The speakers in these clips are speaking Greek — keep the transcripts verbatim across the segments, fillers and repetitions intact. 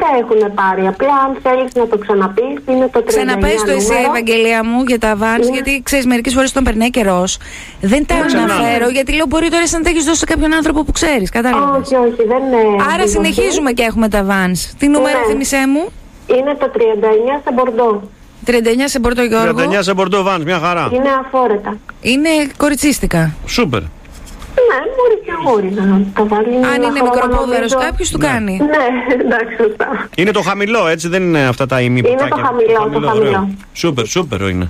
τα έχουν πάρει. Απλά αν θέλεις να το ξαναπείς, είναι το τριάντα εννιά. Ξαναπες το εσύ, Ευαγγελία μου, για τα Vans, Είναι... γιατί ξέρεις, μερικές φορές τον περνάει καιρός. Δεν τα αναφέρω, γιατί λέω μπορεί τώρα εσύ να τα έχεις δώσει σε κάποιον άνθρωπο που ξέρεις. Κατάλαβες. Όχι, όχι, δεν είναι. Άρα συνεχίζουμε και έχουμε τα Vans. Τι νούμερο Ναι. θύμισέ μου? Είναι το τριάντα εννιά σε Μπορντό. τριάντα εννιά σε Μπορντό, Γιώργο. τριάντα εννιά σε Μπορντό Vans, μια χαρά. Είναι αφόρετα. Είναι κοριτσίστικα. Σούπερ. Ναι, μπορεί και αγόρι να το βάλει. Αν είναι μικροπόδαρος κάποιος, του κάνει. Ναι, εντάξει, σωστά. Είναι το χαμηλό, έτσι, δεν είναι αυτά τα ημιπουτάκια. Είναι το χαμηλό, το χαμηλό. Ωραίο. Σούπερ, σούπερ είναι.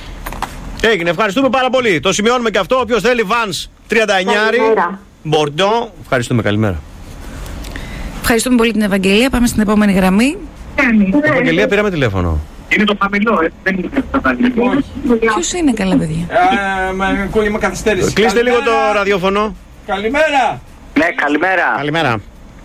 Έγινε, ευχαριστούμε πάρα πολύ. Το σημειώνουμε και αυτό. Όποιος θέλει Vans τριάντα εννιά Μπορντό. Ευχαριστούμε, καλημέρα. Ευχαριστούμε πολύ την Ευαγγελία. Πάμε στην επόμενη γραμμή. Ευαγγελία, πήραμε τηλέφωνο. Είναι το χαμηλό, έτσι, δεν είναι αυτό. Ποιος είναι, καλά παιδιά? Ε, μα ακούγει με καθυστέρηση. Κλείστε λίγο το ραδιόφωνο. Καλημέρα. Ναι, καλημέρα. Καλημέρα.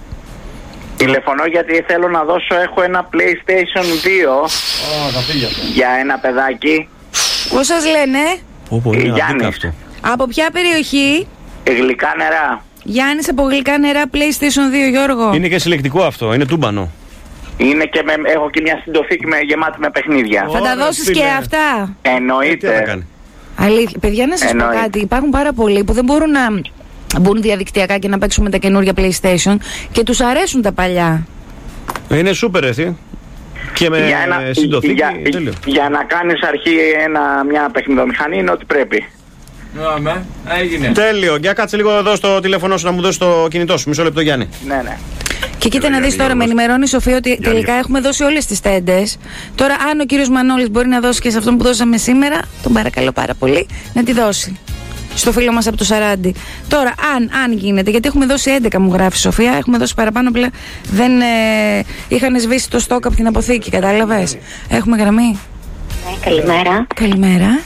Τηλεφωνώ γιατί θέλω να δώσω, έχω ένα PlayStation δύο Ω, θα φύγει αυτό. για ένα παιδάκι. Πώς σας λένε? Πω, είναι Γιάννης. αδίκα αυτό. Από ποια περιοχή? Γλυκά νερά. Γιάννης από γλυκά νερά, PlayStation δύο, Γιώργο. Είναι και συλλεκτικό αυτό, είναι τούμπανο. Είναι και με, έχω και μια συντοφή με, γεμάτη με παιχνίδια. Θα τα Ωραία, δώσεις φίλε. και αυτά? Ε, τι θα Εννοείται. κάνει. Αλήθεια. Παιδιά, να σας πω Εννοείται. κάτι. Υπάρχουν πάρα πολλοί που δεν μπορούν να μπουν διαδικτυακά και να παίξουν με τα καινούργια PlayStation και τους αρέσουν τα παλιά. Είναι σούπερ, έτσι. Και με Για, ένα, συντοθήκη, για, τέλειο. για να κάνεις αρχή ένα, μια παιχνιδομηχανή είναι ό,τι πρέπει. Ναι, έγινε. Τέλειο. Για κάτσε λίγο εδώ στο τηλέφωνο σου να μου δώσει το κινητό σου. Μισό λεπτό, Γιάννη. Ναι, ναι. Και κοίτα να δεις Γιάννη, τώρα, με Γιώργος. ενημερώνει η Σοφία ότι Γιάννη. τελικά έχουμε δώσει όλες τις τέντες. Τώρα, αν ο κύριος Μανώλης μπορεί να δώσει και σε αυτόν που δώσαμε σήμερα, τον παρακαλώ πάρα πολύ να τη δώσει. Στο φίλο μας από το Σαράντι. Τώρα, αν, αν γίνεται, γιατί έχουμε δώσει έντεκα, μου γράφει η Σοφία, έχουμε δώσει παραπάνω, απλά δεν ε, είχαν σβήσει το στόκ από την αποθήκη, κατάλαβες. Έχουμε γραμμή. Ναι, καλημέρα. Καλημέρα.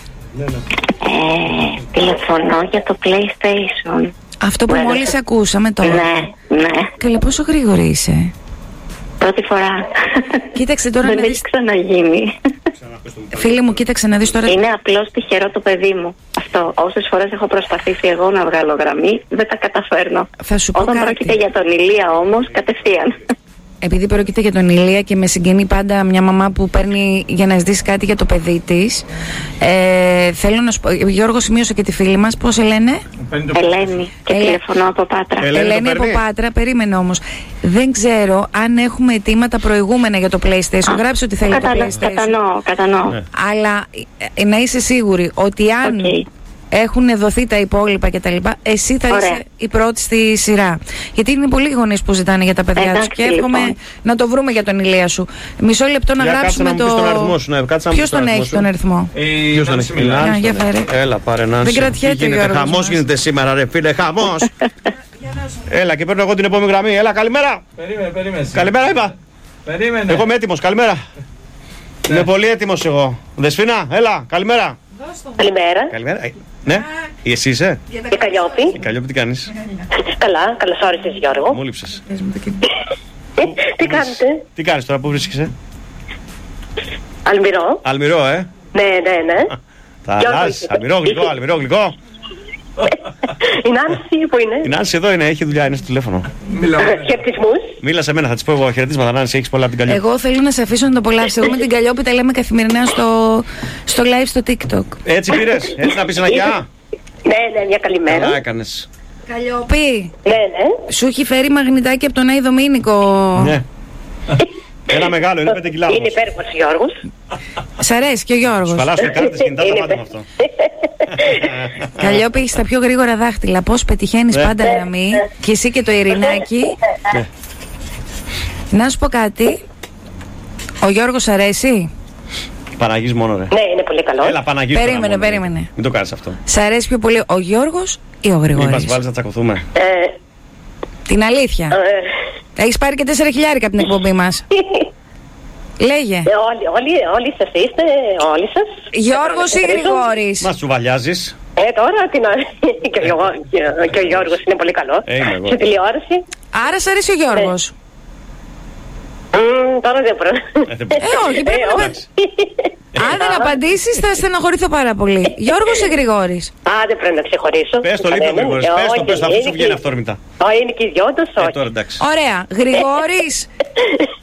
Ε, τηλεφωνώ για το PlayStation. Αυτό που Μου μόλις έδωσε- ακούσαμε τώρα. Ναι, ναι. Καλά, πόσο γρήγορη είσαι? Πρώτη φορά. Κοίταξε τώρα Δεν να έχει δεις. ξαναγίνει. Φίλε μου, κοίταξε να δεις τώρα. Είναι απλώς τυχερό το παιδί μου. Αυτό. Όσες φορές έχω προσπαθήσει εγώ να βγάλω γραμμή, δεν τα καταφέρνω. Θα σου πω Όταν κάτι. πρόκειται για τον Ηλία όμως, κατευθείαν. Επειδή πρόκειται για τον Ηλία και με συγκινεί πάντα μια μαμά που παίρνει για να ζητήσει κάτι για το παιδί της, ε, θέλω να σου πω, Γιώργο, σημείωσε και τη φίλη μας, πώς σε λένε? Ελένη. Και Ελέ- τηλεφωνώ από Πάτρα. Ελένη, Ελένη το από παίρνει? Πάτρα, περίμενε όμως. Δεν ξέρω αν έχουμε αιτήματα προηγούμενα για το PlayStation. Γράψε ότι θέλει Κατανα... το PlayStation. Κατανοώ, κατανοώ. Ναι. Αλλά ε, να είσαι σίγουρη ότι αν Οκ. έχουν δοθεί τα υπόλοιπα κτλ., εσύ θα Ωραία. είσαι η πρώτη στη σειρά. Γιατί είναι πολλοί γονείς που ζητάνε για τα παιδιά τους. Εντάξει, Και εύχομαι λοιπόν. να το βρούμε για τον Ηλία σου. Μισό λεπτό να Για κάτσε γράψουμε να μου το. πεις τον αριθμό σου, ναι, κάτσε να μου Ποιος πεις τον τον αριθμό έχει σου. τον αριθμό? Η Ποιος τον Νάνση έχει? μιλάει. Α, για φέρε. Έλα, πάρε Νάνση. Δεν κρατιέται Τι ο γίνεται, Γιώργος χαμός μας. γίνεται σήμερα, ρε φίλε, χαμός. Έλα, και παίρνω εγώ την επόμενη γραμμή. Έλα, καλημέρα. Περίμενε, περίμενε. Καλημέρα, είπα. Περίμενε. Εγώ είμαι έτοιμος, καλημέρα. Είμαι πολύ έτοιμος εγώ. Δεσπίνα, έλα, καλημέρα. Καλημέρα. Καλημέρα. Ε, Ναι, εσύ είσαι. Και Καλλιόπη. Καλλιόπη, τι κάνεις? Καλά, καλώς όρισες Γιώργο. Μου λείψες. Τι κάνετε? Τι κάνεις τώρα, πού βρίσκεσαι? Αλμυρό. Αλμυρό, ε. Ναι, ναι, ναι. Θα Γιώργο, αλλάζεις. είσαι. Αλμυρό, γλυκό, αλμυρό, γλυκό. Η Νάνση που είναι? Η Νάνση εδώ είναι, έχει δουλειά, είναι στο τηλέφωνο. Μιλάμε. Χαιρετισμούς. Μίλα σε μένα, θα της πω εγώ χαιρετίσματα, Νάνση, έχεις πολλά από την Καλλιόπη. Εγώ θέλω να σε αφήσω να το απολαύσεις. Εγώ με την Καλλιόπη τα λέμε καθημερινά στο, στο live στο TikTok. Έτσι πήρες, έτσι να πεις ένα γεια. Ναι, ναι, μια καλημέρα. Καλά έκανες. Καλλιόπη, Ναι, ναι. σου έχει φέρει μαγνητάκι από τον Άι Δομήνικο. Ναι. Ένα μεγάλο, είναι πέντε κιλά Είναι όμως. υπέροχος Γιώργος. Σ' αρέσει και ο Γιώργος. Φαλάσσουν κάρτες κινητά, τα Είναι πάντα με αυτό. Καλλιόπη, έχεις τα πιο γρήγορα δάχτυλα. Πώς πετυχαίνεις Ναι. πάντα γραμμή. Και εσύ και το Ειρηνάκι. Ναι. Να σου πω κάτι. Ο Γιώργος αρέσει. Παναγής μόνο, ρε. Ναι, είναι πολύ καλό. Έλα, Παναγής τώρα Περίμενε, μόνο, περίμενε. ρε. Μην το κάνεις αυτό. Σ' αρέσει πιο πολύ ο Γιώργος ή ο Μην μας Γρηγόρης? βάλεις να τσακωθούμε. Ε, Την αλήθεια. ε, Έχεις πάρει και τέσσερα χιλιάρικα από την εκπομπή μας. Λέγε. ε, όλοι, όλοι, όλοι σας είστε, όλοι σας. Γιώργος ή Γρηγόρης? Μας τσουβαλιάζεις. Ε, τώρα την... και, ο, Γιώργο- και- και ο Γιώργος είναι πολύ καλό. Ε, είμαι εγώ. Σε τηλεόραση. Άρα σ' αρέσει ο Γιώργος. Μμ, τώρα δεν μπορώ. Ε, δεν μπορεί. Ε, όχι, πρέπει να... Εντάξει. Αν δεν απαντήσεις θα στεναχωρηθώ πάρα πολύ. Γιώργος ή Γρηγόρης? Α, δεν πρέπει να ξεχωρίσω. Πες το λίγο, Κανέναν. Γρηγόρης. Ε, Πες το, όχι, πες το, αφού σου είναι βγαίνει και- αυθόρμητα. Ω, είναι και οι δυο τους, Ε, όχι. τώρα εντάξει. Ωραία. Γρηγόρης